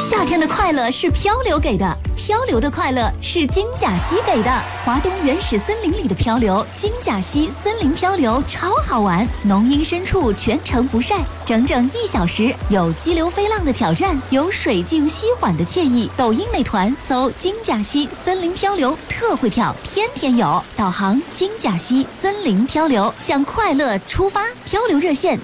夏天的快乐是漂流给的，漂流的快乐是金甲溪给的。华东原始森林里的漂流，金甲溪森林漂流超好玩，浓荫深处全程不晒，整整1小时，有激流飞浪的挑战，有水静息缓的惬意。抖音美团搜金甲溪森林漂流，特惠票天天有。导航金甲溪森林漂流，向快乐出发。漂流热线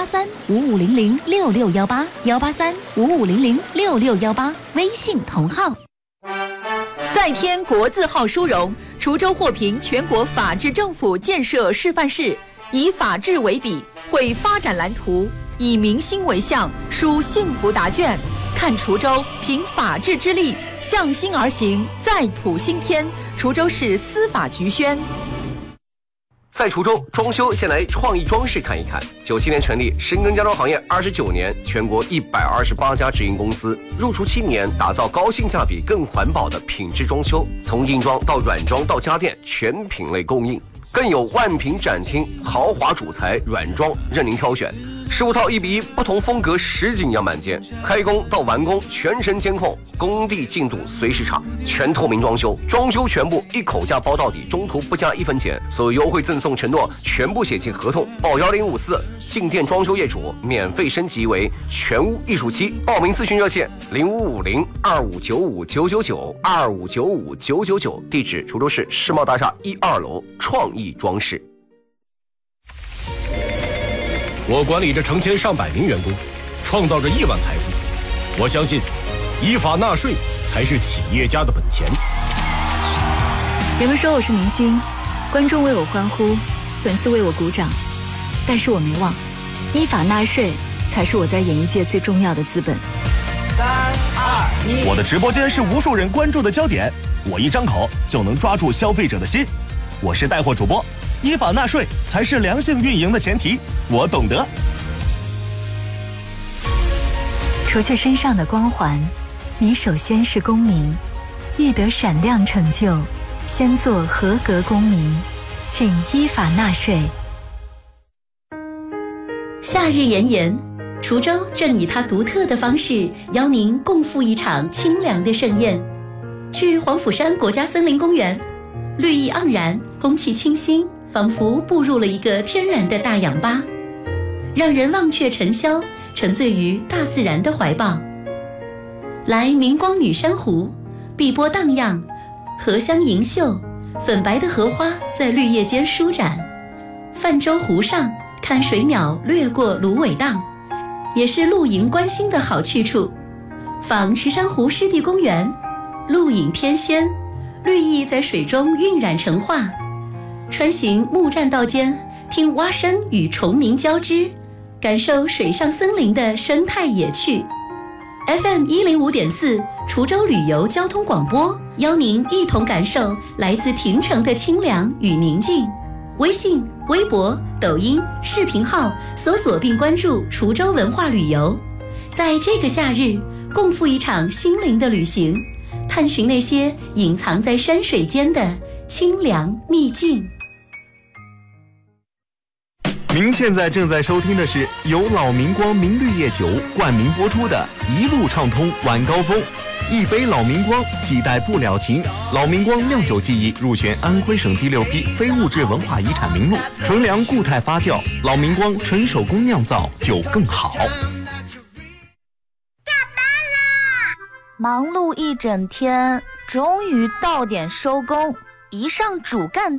18355006618，18355006618，微信同号。 再添国字号殊荣，滁州获评全国法治政府建设示范市，以法治为笔，绘发展蓝图，以民心为向，书幸福答卷。看滁州凭法治之力，向心而行，再谱新篇。滁州市司法局宣。 在滁州装修，先来创意装饰看一看。97年成立，深耕家装行业29年，全国128家直营公司，入驻7年，打造高性价比、更环保的品质装修，从硬装到软装到家电，全品类供应，更有万品展厅，豪华主材软装任您挑选。15套1比1不同风格实景样板间，开工到完工全程监控，工地进度随时查，全透明装修，装修全部一口价包到底，中途不加1分钱，所有优惠赠送承诺全部写进合同，报1054，进店装修业主免费升级为全屋艺术期，报名咨询热线0550259599，25959999，地址滁州市世贸大厦1、2楼创意装饰。 我管理着成千上百名员工，创造着亿万财富。我相信，依法纳税才是企业家的本钱。 人们说我是明星，观众为我欢呼，粉丝为我鼓掌，但是我没忘，依法纳税才是我在演艺界最重要的资本。 3、2、1， 我的直播间是无数人关注的焦点，我一张口就能抓住消费者的心。我是带货主播，依法纳税才是良性运营的前提，我懂得。 除去身上的光环，你首先是公民，欲得闪亮成就，先做合格公民，请依法纳税。 夏日炎炎，滁州正以它独特的方式邀您共赴一场清凉的盛宴。去黄甫山国家森林公园，绿意盎然，空气清新，仿佛步入了一个天然的大氧吧，让人忘却尘嚣，沉醉于大自然的怀抱。来明光女珊瑚，碧波荡漾，荷香盈袖，粉白的荷花在绿叶间舒展。泛舟湖上，看水鸟掠过芦苇荡，也是露营观星的好去处。访池珊瑚湿地公园，露影翩跹，绿意在水中晕染成画。穿行木栈道间，听蛙声与虫鸣交织，感受水上森林的生态野趣。FM 105.4滁州旅游交通广播，邀您一同感受来自亭城的清凉与宁静。微信、微博、抖音、视频号搜索并关注滁州文化旅游，在这个夏日，共赴一场心灵的旅行，探寻那些隐藏在山水间的清凉秘境。 您现在正在收听的是由老明光明绿叶酒冠名播出的一路畅通晚高峰，一杯老明光，几代不了情。老明光酿酒技艺入选安徽省第6批非物质文化遗产名录，纯粮固态发酵，老明光纯手工酿造，酒更好。下班啦！忙碌一整天，终于到点收工，一上主干